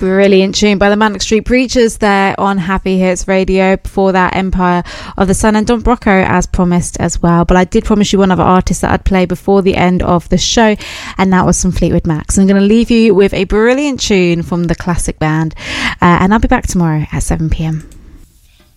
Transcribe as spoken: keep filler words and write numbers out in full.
Brilliant tune by the Manic Street Preachers there on Happy Hits Radio. Before that, Empire of the Sun and Don Brocco, as promised as well. But I did promise you one other artist that I'd play before the end of the show, and that was some Fleetwood Mac. So I'm going to leave you with a brilliant tune from the classic band, uh, and I'll be back tomorrow at seven p.m.